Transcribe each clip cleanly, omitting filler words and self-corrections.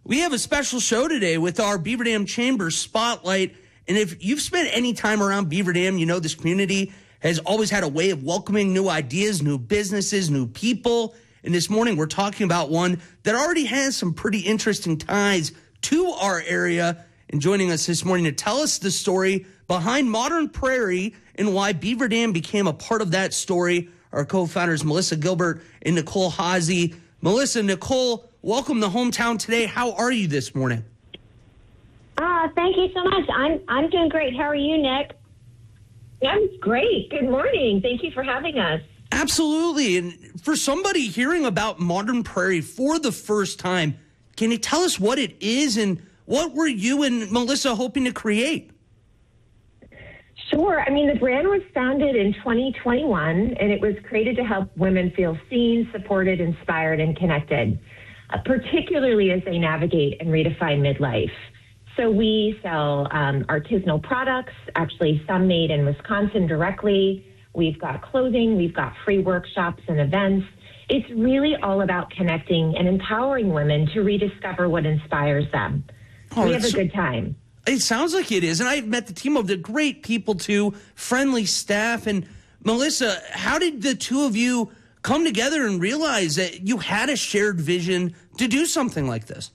We have a special show today with our Beaver Dam Chamber Spotlight. And if you've spent any time around Beaver Dam, you know this community has always had a way of welcoming new ideas, new businesses, new people. And this morning we're talking about one that already has some pretty interesting ties to our area. And joining us this morning to tell us the story behind Modern Prairie and why Beaver Dam became a part of that story, our co-founders Melissa Gilbert and Nicole Haase. Melissa, Nicole, welcome to Hometown Today. How are you this morning? Thank you so much. I'm doing great. How are you, Nick? I'm great. Good morning. Thank you for having us. Absolutely. And for somebody hearing about Modern Prairie for the first time, can you tell us what it is and what were you and Melissa hoping to create? Sure. I mean, the brand was founded in 2021, and it was created to help women feel seen, supported, inspired, and connected, particularly as they navigate and redefine midlife. So we sell artisanal products, actually some made in Wisconsin directly. We've got clothing, we've got free workshops and events. It's really all about connecting and empowering women to rediscover what inspires them. We have a good time. It sounds like it is. And I've met the team of the great people too, friendly staff. And Melissa, how did the two of you come together and realize that you had a shared vision to do something like this?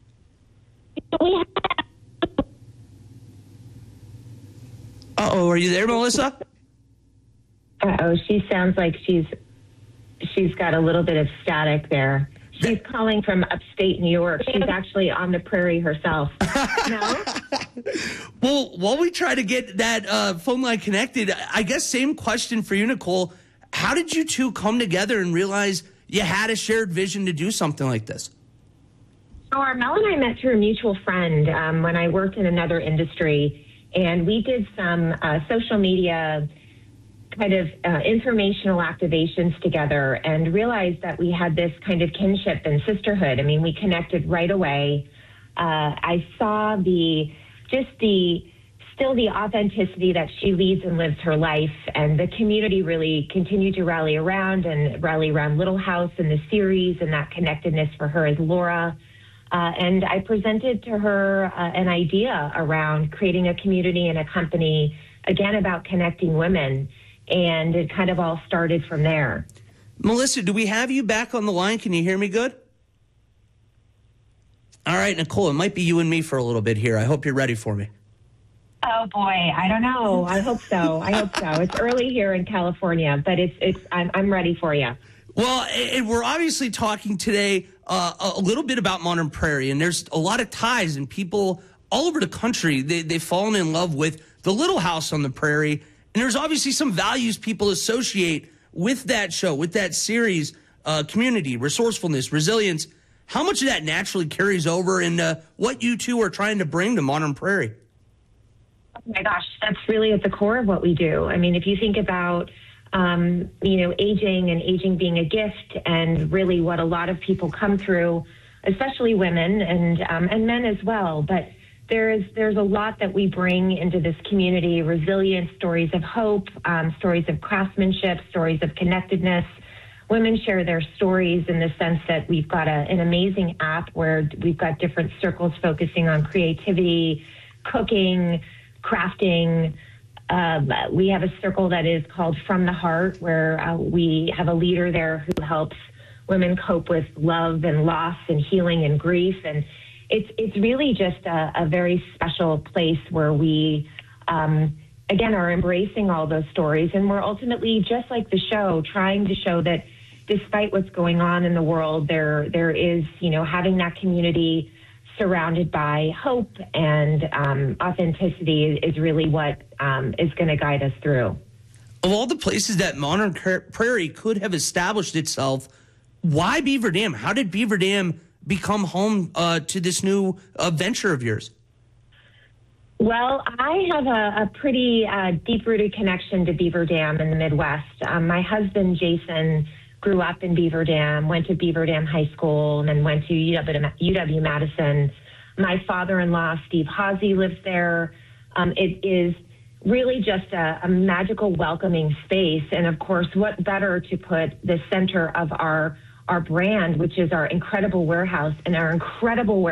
Uh-oh, are you there, Melissa? Uh-oh, she sounds like she's got a little bit of static there. She's calling from upstate New York. She's actually on the prairie herself. No? Well, while we try to get that phone line connected, I guess same question for you, Nicole. How did you two come together and realize you had a shared vision to do something like this? Sure. Mel and I met through a mutual friend when I worked in another industry, and we did some social media kind of informational activations together and realized that we had this kind of kinship and sisterhood. I mean, we connected right away. I saw the authenticity that she leads and lives her life, and the community really continued to rally around Little House and the series, and that connectedness for her as Laura. And I presented to her an idea around creating a community and a company, again, about connecting women. And it kind of all started from there. Melissa, do we have you back on the line? Can you hear me good? All right, Nicole, it might be you and me for a little bit here. I hope you're ready for me. Oh, boy. I don't know. I hope so. It's early here in California, but I'm ready for you. Well, we're obviously talking today a little bit about Modern Prairie, and there's a lot of ties, and people all over the country, they've fallen in love with the Little House on the Prairie. And there's obviously some values people associate with that show, with that series, community, resourcefulness, resilience. How much of that naturally carries over into what you two are trying to bring to Modern Prairie? Oh, my gosh, that's really at the core of what we do. I mean, if you think about, aging and aging being a gift and really what a lot of people come through, especially women and men as well, but there's a lot that we bring into this community: resilience, stories of hope, stories of craftsmanship, stories of connectedness. Women share their stories in the sense that we've got an amazing app where we've got different circles focusing on creativity, cooking, crafting. We have a circle that is called From the Heart, where we have a leader there who helps women cope with love and loss and healing and grief. And it's really just a very special place where we, again, are embracing all those stories. And we're ultimately, just like the show, trying to show that despite what's going on in the world, there is, having that community surrounded by hope and authenticity is really what is going to guide us through. Of all the places that Modern Prairie could have established itself, why Beaver Dam? How did Beaver Dam become home to this new venture of yours? Well, I have a pretty deep-rooted connection to Beaver Dam in the Midwest. My husband, Jason, grew up in Beaver Dam, went to Beaver Dam High School, and then went to UW-Madison. My father-in-law, Steve Haase, lives there. It is really just a magical, welcoming space. And, of course, what better to put the center of our brand, which is our incredible warehouse and our incredible